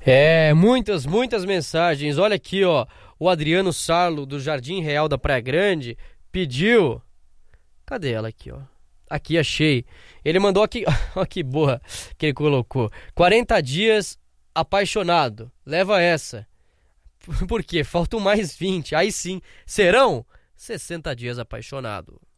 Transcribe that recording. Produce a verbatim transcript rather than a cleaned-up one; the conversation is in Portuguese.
É, muitas, muitas mensagens. Olha aqui, ó. O Adriano Sarlo, do Jardim Real da Praia Grande, pediu. Cadê ela aqui, ó? Aqui, achei. Ele mandou aqui. Olha que boa que ele colocou. quarenta dias apaixonado. Leva essa. Por quê? Faltam mais vinte. Aí sim. Serão sessenta dias apaixonado.